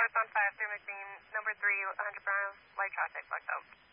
Northbound 5 through McLean, number 3, 100 miles, light traffic, blacked out.